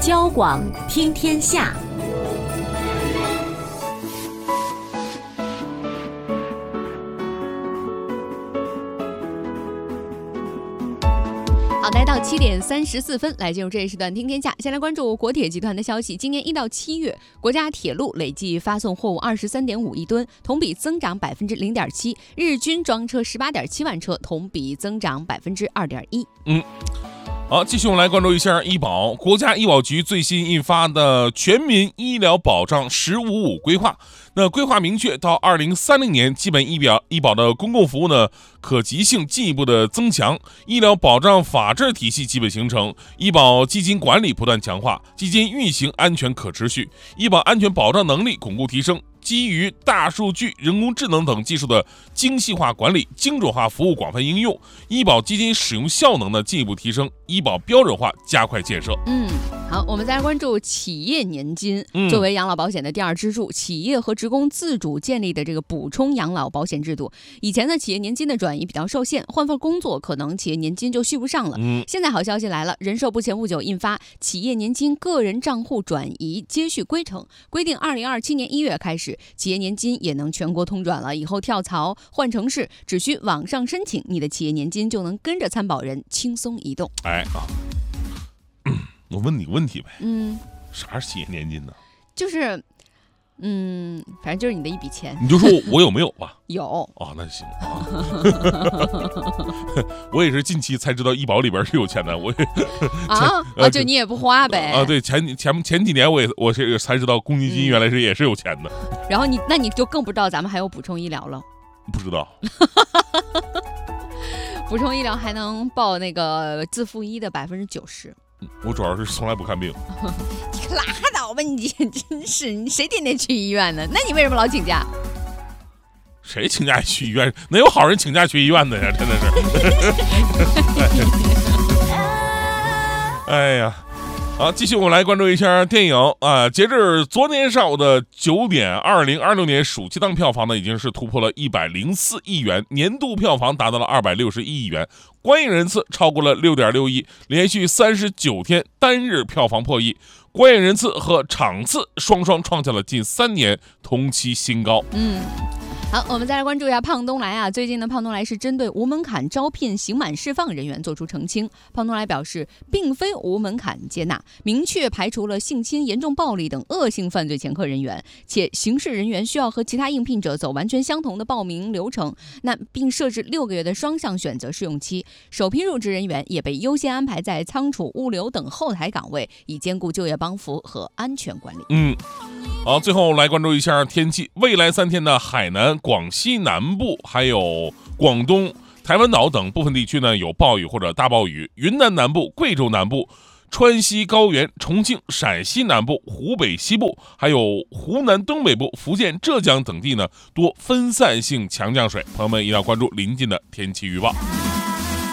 交广听天下。 好，来到7点34分，来进入这一时段听天下。先来关注国铁集团的消息，今年1到7月，国家铁路累计发送货物23.5亿吨，同比增长0.7%，日均装车18.7万车，同比增长2.1%。 好，继续我们来关注一下医保。国家医保局最新印发的全民医疗保障“1055”规划，那规划明确，到2030年，基本医保的公共服务呢可及性进一步的增强，医疗保障法治体系基本形成，医保基金管理不断强化，基金运行安全可持续，医保安全保障能力巩固提升。基于大数据、人工智能等技术的精细化管理、精准化服务广泛应用，医保基金使用效能的进一步提升，医保标准化加快建设。 好，我们再来关注企业年金。作为养老保险的第二支柱，企业和职工自主建立的这个补充养老保险制度，以前的企业年金的转移比较受限，换份工作可能企业年金就续不上了。现在好消息来了，人社部前不久印发《企业年金个人账户转移接续规程》，规定2027年1月开始，企业年金也能全国通转了。以后跳槽换城市，只需网上申请，你的企业年金就能跟着参保人轻松移动。 我问你个问题呗，啥是企业年金呢？ 就是，反正就是你的一笔钱。 你就说我有没有吧？ 有啊，那行啊。我也是近期才知道医保里边是有钱的，我也就你也不花呗？ 啊，对，前几年我才知道公积金原来也是有钱的。 然后那你就更不知道咱们还有补充医疗了。 不知道。 补充医疗还能报那个自付医的90%。 我主要是从来不看病。 你可拉倒吧，你真是，你谁天天去医院呢？那你为什么老请假？ 谁请假去医院？哪有好人请假去医院的呀？真的是。哎呀，好，继续我们来关注一下电影啊。截至昨天上午的9点，2026年暑期档票房呢已经是突破了104亿元，年度票房达到了261亿元。观影人次超过了6.6亿，连续39天单日票房破亿，观影人次和场次双双创下了近3年同期新高。 好，我们再来关注一下胖东来啊。最近呢，胖东来是针对无门槛招聘刑满释放人员做出澄清。胖东来表示，并非无门槛接纳，明确排除了性侵、严重暴力等恶性犯罪前科人员，且刑事人员需要和其他应聘者走完全相同的报名流程，并设置6个月的双向选择试用期。首批入职人员也被优先安排在仓储、物流等后台岗位，以兼顾就业帮扶和安全管理。 好，最后来关注一下天气。未来3天的海南、广西南部还有广东、台湾岛等部分地区呢有暴雨或者大暴雨，云南南部、贵州南部、川西高原、重庆、陕西南部、湖北西部还有湖南东北部、福建、浙江等地呢多分散性强降水，朋友们一定要关注临近的天气预报。